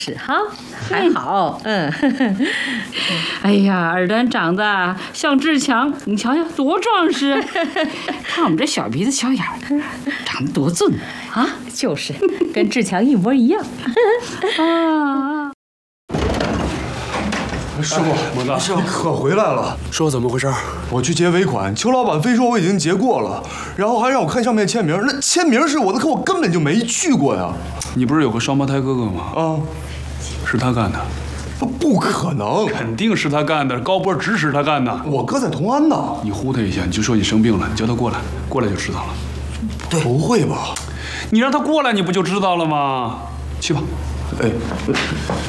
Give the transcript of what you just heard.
是哈，还好， 哎呀，二蛋长得像志强，你瞧瞧多壮实！看我们这小鼻子小眼儿，长得多俊啊！ 就是，跟志强一模一样。 啊！ 师傅， 猛子， 你可回来了。 说怎么回事？ 我去结尾款，邱老板非说我已经结过了，然后还让我看上面签名。那签名是我的，可我根本就没去过呀。 你不是有个双胞胎哥哥吗？ 啊， 是他干的。 不可能， 肯定是他干的，高波指使他干的。 我哥在同安呢。 你呼他一下，你就说你生病了，你叫他过来，过来就知道了。 对，不会吧？ 你让他过来，你不就知道了吗？去吧。 哎，